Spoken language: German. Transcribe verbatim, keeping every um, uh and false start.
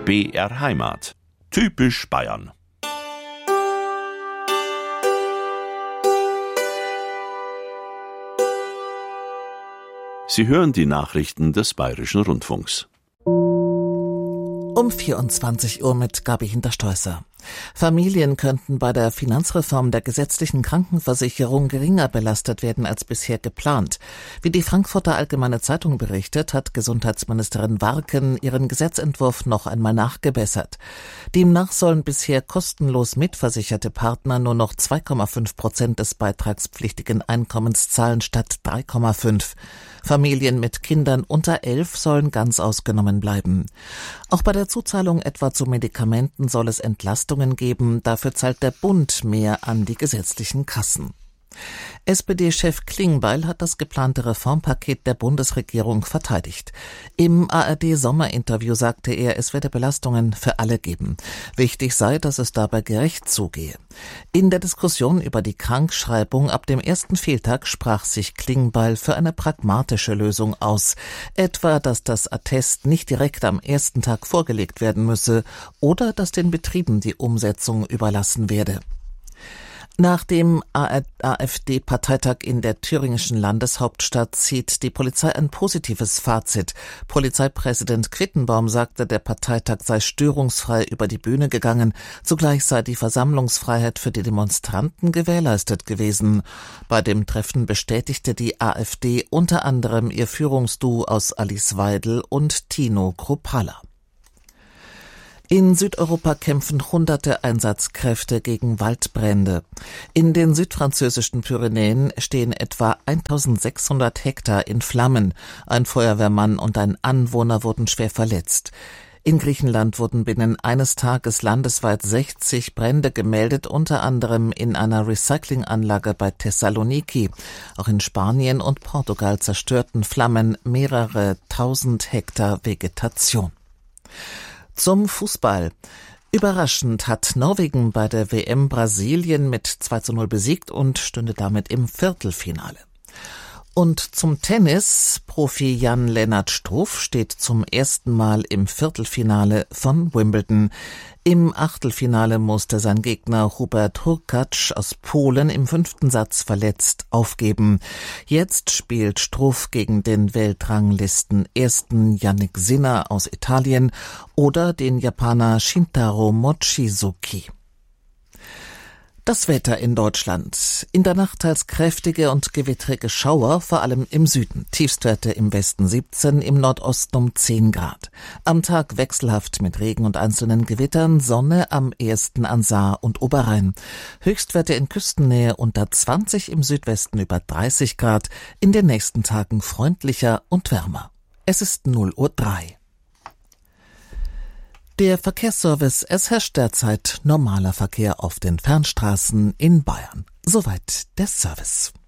B R Heimat. Typisch Bayern. Sie hören die Nachrichten des Bayerischen Rundfunks. Um vierundzwanzig Uhr mit Gabi Hinterstoesser. Familien könnten bei der Finanzreform der gesetzlichen Krankenversicherung geringer belastet werden als bisher geplant. Wie die Frankfurter Allgemeine Zeitung berichtet, hat Gesundheitsministerin Warken ihren Gesetzentwurf noch einmal nachgebessert. Demnach sollen bisher kostenlos mitversicherte Partner nur noch zwei Komma fünf Prozent des beitragspflichtigen Einkommens zahlen statt drei Komma fünf. Familien mit Kindern unter elf sollen ganz ausgenommen bleiben. Auch bei der Zuzahlung etwa zu Medikamenten soll es Entlastungen geben, dafür zahlt der Bund mehr an die gesetzlichen Kassen. S P D-Chef Klingbeil hat das geplante Reformpaket der Bundesregierung verteidigt. Im A R D-Sommerinterview sagte er, es werde Belastungen für alle geben. Wichtig sei, dass es dabei gerecht zugehe. In der Diskussion über die Krankschreibung ab dem ersten Fehltag sprach sich Klingbeil für eine pragmatische Lösung aus. Etwa, dass das Attest nicht direkt am ersten Tag vorgelegt werden müsse oder dass den Betrieben die Umsetzung überlassen werde. Nach dem A f D-Parteitag in der thüringischen Landeshauptstadt zieht die Polizei ein positives Fazit. Polizeipräsident Quittenbaum sagte, der Parteitag sei störungsfrei über die Bühne gegangen. Zugleich sei die Versammlungsfreiheit für die Demonstranten gewährleistet gewesen. Bei dem Treffen bestätigte die AfD unter anderem ihr Führungsduo aus Alice Weidel und Tino Kruppalla. In Südeuropa kämpfen hunderte Einsatzkräfte gegen Waldbrände. In den südfranzösischen Pyrenäen stehen etwa eintausendsechshundert Hektar in Flammen. Ein Feuerwehrmann und ein Anwohner wurden schwer verletzt. In Griechenland wurden binnen eines Tages landesweit sechzig Brände gemeldet, unter anderem in einer Recyclinganlage bei Thessaloniki. Auch in Spanien und Portugal zerstörten Flammen mehrere tausend Hektar Vegetation. Zum Fußball. Überraschend hat Norwegen bei der W M Brasilien mit zwei zu null besiegt und stünde damit im Viertelfinale. Und zum Tennis. Profi Jan-Lennart Struff steht zum ersten Mal im Viertelfinale von Wimbledon. Im Achtelfinale musste sein Gegner Hubert Hurkacz aus Polen im fünften Satz verletzt aufgeben. Jetzt spielt Struff gegen den Weltranglisten ersten Jannik Sinner aus Italien oder den Japaner Shintaro Mochizuki. Das Wetter in Deutschland. In der Nacht teils kräftige und gewittrige Schauer, vor allem im Süden. Tiefstwerte im Westen siebzehn, im Nordosten um zehn Grad. Am Tag wechselhaft mit Regen und einzelnen Gewittern, Sonne am ehesten an Saar und Oberrhein. Höchstwerte in Küstennähe unter zwanzig, im Südwesten über dreißig Grad. In den nächsten Tagen freundlicher und wärmer. Es ist null Uhr drei. Der Verkehrsservice, es herrscht derzeit normaler Verkehr auf den Fernstraßen in Bayern. Soweit der Service.